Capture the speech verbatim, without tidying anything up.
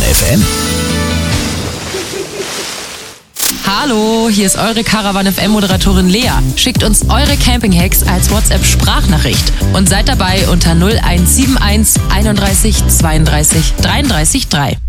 F M. Hallo, hier ist eure Caravan F M-Moderatorin Lea. Schickt uns eure Camping-Hacks als WhatsApp-Sprachnachricht und seid dabei unter null eins sieben eins einunddreißig zweiunddreißig dreiunddreißig drei.